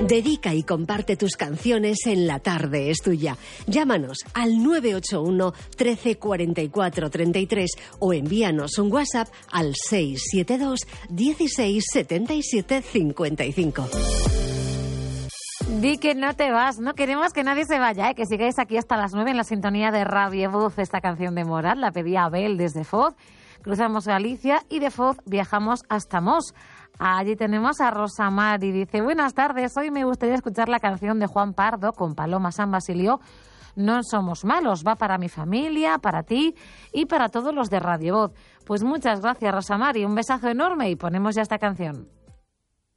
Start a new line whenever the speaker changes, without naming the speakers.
Dedica y comparte tus canciones en La Tarde es Tuya. Llámanos al 981 13 44 33 o envíanos un WhatsApp al 672 16 77 55.
Di que no te vas, no queremos que nadie se vaya, que sigáis aquí hasta las 9 en la sintonía de Radio Voz. Esta canción de Morat la pedía Abel desde Foz. Cruzamos Galicia y de Foz viajamos hasta Mos. Allí tenemos a Rosa Mar y dice: buenas tardes, hoy me gustaría escuchar la canción de Juan Pardo con Paloma San Basilio. No somos malos, va para mi familia, para ti y para todos los de Radio Voz. Pues muchas gracias, Rosa Mar, y un besazo enorme y ponemos ya esta canción.